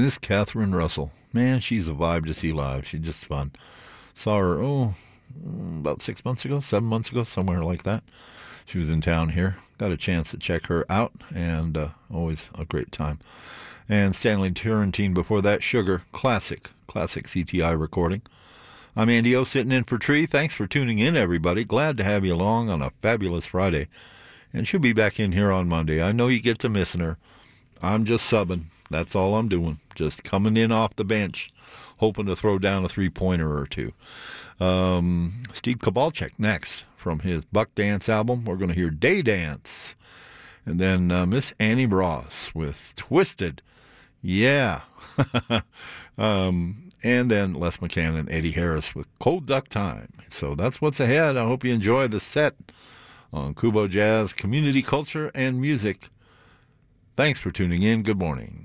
Miss Catherine Russell. Man, she's a vibe to see live. She's just fun. Saw her, about 6 months ago, 7 months ago, somewhere like that. She was in town here. Got a chance to check her out, and always a great time. And Stanley Turrentine before that, Sugar, classic CTI recording. I'm Andy O, sitting in for Tree. Thanks for tuning in, everybody. Glad to have you along on a fabulous Friday. And she'll be back in here on Monday. I know you get to missing her. I'm just subbing. That's all I'm doing. Just coming in off the bench, hoping to throw down a three-pointer or two. Steve Kowalczyk next from his Buck Dance album. We're going to hear Day Dance. And then Miss Annie Ross with Twisted. Yeah. And then Les McCann and Eddie Harris with Cold Duck Time. So that's what's ahead. I hope you enjoy the set on Kubo Jazz, Community Culture and Music. Thanks for tuning in. Good morning.